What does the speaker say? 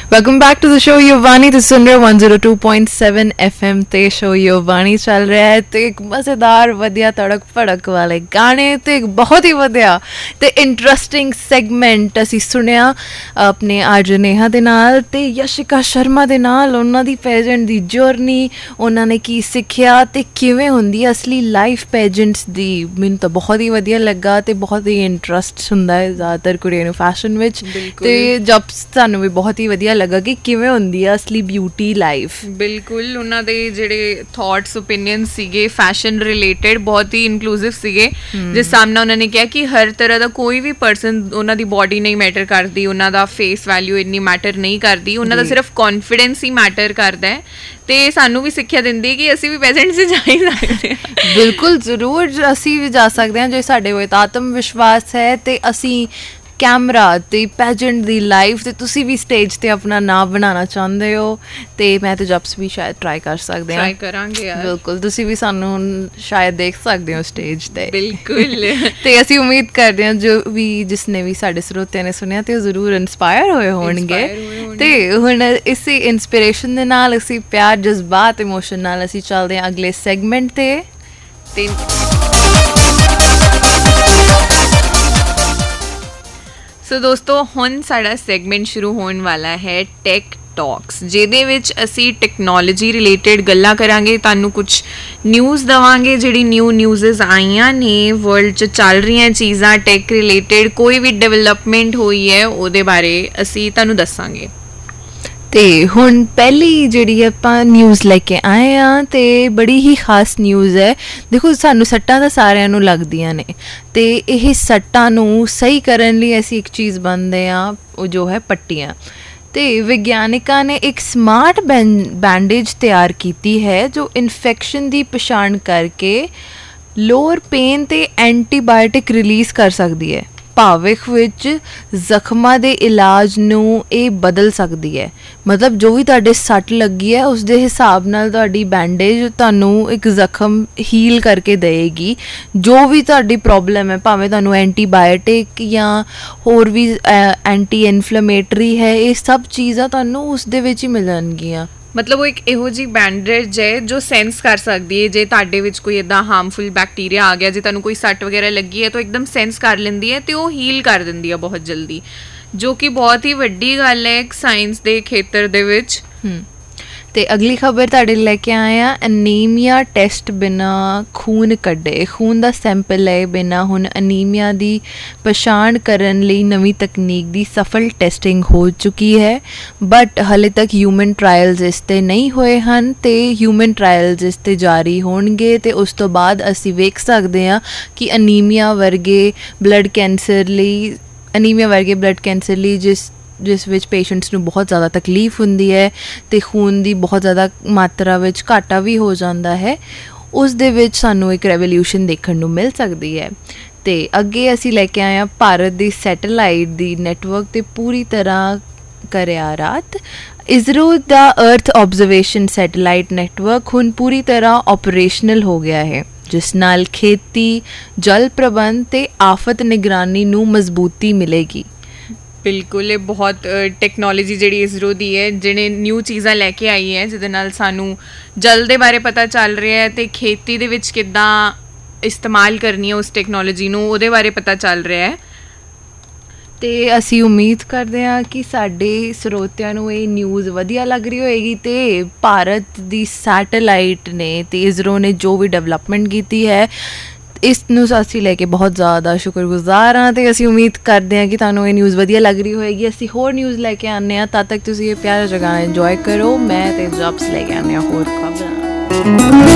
Welcome back to the show ਯੋਵਾਨੀ ਤੇ ਸੁਣ ਰਹੇ 102.7 FM ਤੇ ਸ਼ੋ ਯੋਵਾਨੀ ਚੱਲ ਰਿਹਾ ਹੈ ਤੇ ਇੱਕ ਮਜ਼ੇਦਾਰ ਵਧੀਆ ਤੜਕ ਭੜਕ ਵਾਲੇ ਗਾਣੇ ਤੇ ਇੱਕ ਬਹੁਤ ਹੀ ਵਧੀਆ ਤੇ ਇੰਟਰਸਟਿੰਗ ਸੈਗਮੈਂਟ ਅਸੀਂ ਸੁਣਿਆ ਆਪਣੇ ਆਰਜ ਨੇਹਾ ਦੇ ਨਾਲ ਤੇ ਯਸ਼ਿਕਾ ਸ਼ਰਮਾ ਦੇ ਨਾਲ, ਉਹਨਾਂ ਦੀ ਪੈਜੈਂਟ ਦੀ ਜਰਨੀ, ਉਹਨਾਂ ਨੇ ਕੀ ਸਿੱਖਿਆ ਤੇ ਕਿਵੇਂ ਹੁੰਦੀ ਹੈ ਅਸਲੀ ਲਾਈਫ ਪੈਜੈਂਟਸ ਦੀ। ਮੈਨੂੰ ਤਾਂ ਬਹੁਤ ਹੀ ਵਧੀਆ ਲੱਗਾ ਤੇ ਬਹੁਤ ਹੀ ਇੰਟਰਸਟ ਹੁੰਦਾ ਹੈ ਜ਼ਿਆਦਾਤਰ ਕੁੜੀਆਂ ਨੂੰ ਫੈਸ਼ਨ ਵਿੱਚ, ਤੇ ਜਬ ਸਾਨੂੰ ਵੀ ਬਹੁਤ ਹੀ ਵਧੀਆ ਲੱਗਾ ਕਿ ਕਿਵੇਂ ਹੁੰਦੀ ਆ ਅਸਲੀ ਬਿਊਟੀ ਲਾਈਫ। ਬਿਲਕੁਲ, ਉਹਨਾਂ ਦੇ ਜਿਹੜੇ ਥਾਟਸ ਓਪੀਨੀਅਨ ਸੀਗੇ ਫੈਸ਼ਨ ਰਿਲੇਟਡ ਬਹੁਤ ਹੀ ਇਨਕਲੂਸਿਵ ਸੀਗੇ। ਜਿਸ ਸਾਹਮਣੇ ਉਹਨਾਂ ਨੇ ਕਿਹਾ ਕਿ ਹਰ ਤਰ੍ਹਾਂ ਦਾ ਕੋਈ ਵੀ ਪਰਸਨ, ਉਹਨਾਂ ਦੀ ਬੋਡੀ ਨਹੀਂ ਮੈਟਰ ਕਰਦੀ, ਉਹਨਾਂ ਦਾ ਫੇਸ ਵੈਲਿਊ ਇੰਨੀ ਮੈਟਰ ਨਹੀਂ ਕਰਦੀ, ਉਹਨਾਂ ਦਾ ਸਿਰਫ ਕੌਨਫੀਡੈਂਸ ਹੀ ਮੈਟਰ ਕਰਦਾ ਹੈ। ਤੇ ਸਾਨੂੰ ਵੀ ਸਿੱਖਿਆ ਦਿੰਦੀ ਕਿ ਅਸੀਂ ਵੀ ਪੈਜੈਂਟ 'ਚ ਜਾ ਹੀ ਸਕਦੇ ਹਾਂ। ਬਿਲਕੁਲ ਜ਼ਰੂਰ ਅਸੀਂ ਵੀ ਜਾ ਸਕਦੇ ਹਾਂ ਜੇ ਸਾਡੇ ਕੋਲ ਆਤਮ ਵਿਸ਼ਵਾਸ ਹੈ ਤੇ ਅਸੀਂ ਕੈਮਰਾ ਤੇ ਪੈਜੈਂਟ ਦੀ ਲਾਈਫ ਤੇ ਤੁਸੀਂ ਵੀ ਸਟੇਜ ਤੇ ਆਪਣਾ ਨਾਮ ਬਣਾਉਣਾ ਚਾਹੁੰਦੇ ਹੋ ਤੇ ਮੈਂ ਤੇ ਜਬਸ ਵੀ ਸ਼ਾਇਦ ਟਰਾਈ ਕਰ ਸਕਦੇ ਹਾਂ। ਟਰਾਈ ਕਰਾਂਗੇ ਯਾਰ, ਬਿਲਕੁਲ। ਤੁਸੀਂ ਵੀ ਸਾਨੂੰ ਸ਼ਾਇਦ ਦੇਖ ਸਕਦੇ ਹੋ ਸਟੇਜ ਤੇ। ਬਿਲਕੁਲ। ਤੇ ਅਸੀਂ ਉਮੀਦ ਕਰਦੇ ਹਾਂ ਜੋ ਵੀ ਜਿਸਨੇ ਵੀ ਸਾਡੇ ਸਰੋਤਿਆਂ ਨੇ ਸੁਣਿਆ ਤੇ ਉਹ ਜ਼ਰੂਰ ਇੰਸਪਾਇਰ ਹੋਏ ਹੋਣਗੇ। ਤੇ ਹੁਣ ਇਸੇ ਇੰਸਪੀਰੇਸ਼ਨ ਦੇ ਨਾਲ ਅਸੀਂ ਪਿਆਰ, ਜਜ਼ਬਾਤ, ਇਮੋਸ਼ਨ ਨਾਲ ਅਸੀਂ ਚੱਲਦੇ ਹਾਂ ਅਗਲੇ ਸੈਗਮੈਂਟ ਤੇ। ਸੋ ਦੋਸਤੋ, ਹੁਣ ਸਾਡਾ ਸੈਗਮੈਂਟ ਸ਼ੁਰੂ ਹੋਣ ਵਾਲਾ ਹੈ ਟੈਕ ਟਾਕਸ, ਜਿਹਦੇ ਵਿੱਚ ਅਸੀਂ ਟੈਕਨੋਲੋਜੀ ਰਿਲੇਟਡ ਗੱਲਾਂ ਕਰਾਂਗੇ, ਤੁਹਾਨੂੰ ਕੁਛ ਨਿਊਜ਼ ਦੇਵਾਂਗੇ ਜਿਹੜੀ ਨਿਊਜ਼ਸ ਆਈਆਂ ਨੇ ਵਰਲਡ 'ਚ ਚੱਲ ਰਹੀਆਂ ਚੀਜ਼ਾਂ ਟੈਕ ਰਿਲੇਟਡ, ਕੋਈ ਵੀ ਡਿਵੈਲਪਮੈਂਟ ਹੋਈ ਹੈ ਉਹਦੇ ਬਾਰੇ ਅਸੀਂ ਤੁਹਾਨੂੰ ਦੱਸਾਂਗੇ। ਤੇ ਹੁਣ ਪਹਿਲੀ ਜਿਹੜੀ ਆਪਾਂ ਨਿਊਜ਼ ਲੈ ਕੇ ਆਏ ਹਾਂ ਤੇ ਬੜੀ ਹੀ ਖਾਸ ਨਿਊਜ਼ ਹੈ। ਦੇਖੋ, ਸਾਨੂੰ ਸੱਟਾਂ ਤਾਂ ਸਾਰਿਆਂ ਨੂੰ ਲੱਗਦੀਆਂ ਨੇ ਤੇ ਇਹ ਸੱਟਾਂ ਨੂੰ ਸਹੀ ਕਰਨ ਲਈ ਅਸੀਂ ਇੱਕ ਚੀਜ਼ ਬੰਨਦੇ ਹਾਂ, ਉਹ ਜੋ ਹੈ ਪੱਟੀਆਂ। ਤੇ ਵਿਗਿਆਨਿਕਾਂ ਨੇ ਇੱਕ ਸਮਾਰਟ ਬੈਂਡੇਜ ਤਿਆਰ ਕੀਤੀ ਹੈ ਜੋ ਇਨਫੈਕਸ਼ਨ ਦੀ ਪਛਾਣ ਕਰਕੇ ਲੋਅਰ ਪੇਨ ਤੇ ਐਂਟੀਬਾਇਓਟਿਕ ਰਿਲੀਜ਼ ਕਰ ਸਕਦੀ ਹੈ। ਭਵਿੱਖ ਵਿੱਚ ਜ਼ਖਮਾਂ ਦੇ ਇਲਾਜ ਨੂੰ ਇਹ ਬਦਲ ਸਕਦੀ ਹੈ। ਮਤਲਬ ਜੋ ਵੀ ਤੁਹਾਡੇ ਸੱਟ ਲੱਗੀ ਹੈ ਉਸ ਦੇ ਹਿਸਾਬ ਨਾਲ ਤੁਹਾਡੀ ਬੈਂਡੇਜ ਤੁਹਾਨੂੰ ਇੱਕ ਜ਼ਖਮ ਹੀਲ ਕਰਕੇ ਦੇਵੇਗੀ। ਜੋ ਵੀ ਤੁਹਾਡੀ ਪ੍ਰੋਬਲਮ ਹੈ, ਭਾਵੇਂ ਤੁਹਾਨੂੰ ਐਂਟੀਬਾਇਓਟਿਕ ਜਾਂ ਹੋਰ ਵੀ ਐਂਟੀ ਇਨਫਲੇਮੇਟਰੀ ਹੈ, ਇਹ ਸਭ ਚੀਜ਼ਾਂ ਤੁਹਾਨੂੰ ਉਸ ਦੇ ਵਿੱਚ ਹੀ ਮਿਲਣਗੀਆਂ। ਮਤਲਬ ਉਹ ਇੱਕ ਇਹੋ ਜਿਹੀ ਬੈਂਡੇਜ ਹੈ ਜੋ ਸੈਂਸ ਕਰ ਸਕਦੀ ਹੈ ਜੇ ਤੁਹਾਡੇ ਵਿੱਚ ਕੋਈ ਇੱਦਾਂ ਹਾਰਮਫੁਲ ਬੈਕਟੀਰੀਆ ਆ ਗਿਆ, ਜੇ ਤੁਹਾਨੂੰ ਕੋਈ ਸੱਟ ਵਗੈਰਾ ਲੱਗੀ ਹੈ ਤਾਂ ਇੱਕਦਮ ਸੈਂਸ ਕਰ ਲੈਂਦੀ ਹੈ ਤੇ ਉਹ ਹੀਲ ਕਰ ਦਿੰਦੀ ਹੈ ਬਹੁਤ ਜਲਦੀ, ਜੋ ਕਿ ਬਹੁਤ ਹੀ ਵੱਡੀ ਗੱਲ ਹੈ ਇੱਕ ਸਾਇੰਸ ਦੇ ਖੇਤਰ ਦੇ ਵਿੱਚ। ਤੇ ਅਗਲੀ ਖਬਰ ਤੁਹਾਡੇ ਲੈ ਕੇ ਆਏ ਆ, ਅਨੀਮੀਆ ਟੈਸਟ ਬਿਨਾਂ ਖੂਨ ਕੱਢੇ। ਖੂਨ ਦਾ ਸੈਂਪਲ ਲਏ ਬਿਨਾਂ ਹੁਣ ਅਨੀਮੀਆ ਦੀ ਪਛਾਣ ਕਰਨ ਲਈ ਨਵੀਂ ਤਕਨੀਕ ਦੀ ਸਫਲ ਟੈਸਟਿੰਗ ਹੋ ਚੁੱਕੀ ਹੈ, ਬਟ ਹਾਲੇ ਤੱਕ ਹਿਊਮਨ ਟਰਾਇਲਸ ਇਸ 'ਤੇ ਨਹੀਂ ਹੋਏ ਹਨ ਤੇ ਹਿਊਮਨ ਟਰਾਇਲਸ ਇਸ 'ਤੇ ਜਾਰੀ ਹੋਣਗੇ ਤੇ ਉਸ ਤੋਂ ਬਾਅਦ ਅਸੀਂ ਵੇਖ ਸਕਦੇ ਹਾਂ ਕਿ ਅਨੀਮੀਆ ਵਰਗੇ ਬਲੱਡ ਕੈਂਸਰ ਲਈ ਜਿਸ ਵਿੱਚ ਪੇਸ਼ੈਂਟਸ ਨੂੰ ਬਹੁਤ ਜ਼ਿਆਦਾ ਤਕਲੀਫ ਹੁੰਦੀ ਹੈ ਅਤੇ ਖੂਨ ਦੀ ਬਹੁਤ ਜ਼ਿਆਦਾ ਮਾਤਰਾ ਵਿੱਚ ਘਾਟਾ ਵੀ ਹੋ ਜਾਂਦਾ ਹੈ, ਉਸ ਦੇ ਵਿੱਚ ਸਾਨੂੰ ਇੱਕ ਰੈਵੋਲਿਊਸ਼ਨ ਦੇਖਣ ਨੂੰ ਮਿਲ ਸਕਦੀ ਹੈ। ਅਤੇ ਅੱਗੇ ਅਸੀਂ ਲੈ ਕੇ ਆਏ ਹਾਂ ਭਾਰਤ ਦੀ ਸੈਟੇਲਾਈਟ ਦੀ ਨੈਟਵਰਕ 'ਤੇ ਪੂਰੀ ਤਰ੍ਹਾਂ ਕਰਿਆ ਰਾਤ। ਇਸਰੋ ਦਾ ਅਰਥ ਆਬਜ਼ਰਵੇਸ਼ਨ ਸੈਟੇਲਾਈਟ ਨੈਟਵਰਕ ਹੁਣ ਪੂਰੀ ਤਰ੍ਹਾਂ ਆਪਰੇਸ਼ਨਲ ਹੋ ਗਿਆ ਹੈ, ਜਿਸ ਨਾਲ ਖੇਤੀ, ਜਲ ਪ੍ਰਬੰਧ ਅਤੇ ਆਫਤ ਨਿਗਰਾਨੀ ਨੂੰ ਮਜ਼ਬੂਤੀ ਮਿਲੇਗੀ। ਬਿਲਕੁਲ, ਇਹ ਬਹੁਤ ਟੈਕਨੋਲੋਜੀ ਜਿਹੜੀ ਇਸਰੋ ਦੀ ਹੈ, ਜਿਹੜੇ ਨਿਊ ਚੀਜ਼ਾਂ ਲੈ ਕੇ ਆਈ ਹੈ ਜਿਹਦੇ ਨਾਲ ਸਾਨੂੰ ਜਲ ਦੇ ਬਾਰੇ ਪਤਾ ਚੱਲ ਰਿਹਾ ਹੈ ਅਤੇ ਖੇਤੀ ਦੇ ਵਿੱਚ ਕਿੱਦਾਂ ਇਸਤੇਮਾਲ ਕਰਨੀ ਹੈ ਉਸ ਟੈਕਨੋਲੋਜੀ ਨੂੰ, ਉਹਦੇ ਬਾਰੇ ਪਤਾ ਚੱਲ ਰਿਹਾ ਹੈ। ਅਤੇ ਅਸੀਂ ਉਮੀਦ ਕਰਦੇ ਹਾਂ ਕਿ ਸਾਡੇ ਸਰੋਤਿਆਂ ਨੂੰ ਇਹ ਨਿਊਜ਼ ਵਧੀਆ ਲੱਗ ਰਹੀ ਹੋਏਗੀ ਅਤੇ ਭਾਰਤ ਦੀ ਸੈਟੇਲਾਈਟ ਨੇ ਅਤੇ ਇਸਰੋ ਨੇ ਜੋ ਵੀ ਡਿਵੈਲਪਮੈਂਟ ਕੀਤੀ ਹੈ ਇਸ ਨੂੰ ਅਸੀਂ ਲੈ ਕੇ ਬਹੁਤ ਜ਼ਿਆਦਾ ਸ਼ੁਕਰਗੁਜ਼ਾਰ ਹਾਂ ਅਤੇ ਅਸੀਂ ਉਮੀਦ ਕਰਦੇ ਹਾਂ ਕਿ ਤੁਹਾਨੂੰ ਇਹ ਨਿਊਜ਼ ਵਧੀਆ ਲੱਗ ਰਹੀ ਹੋਏਗੀ। ਅਸੀਂ ਹੋਰ ਨਿਊਜ਼ ਲੈ ਕੇ ਆਉਂਦੇ ਹਾਂ, ਤਦ ਤੱਕ ਤੁਸੀਂ ਇਹ ਪਿਆਰਾ ਜਗ੍ਹਾ ਇੰਜੋਏ ਕਰੋ। ਮੈਂ ਅਤੇ ਜਬਸ ਲੈ ਕੇ ਆਉਂਦੇ ਹਾਂ ਹੋਰ ਖਬਰਾਂ।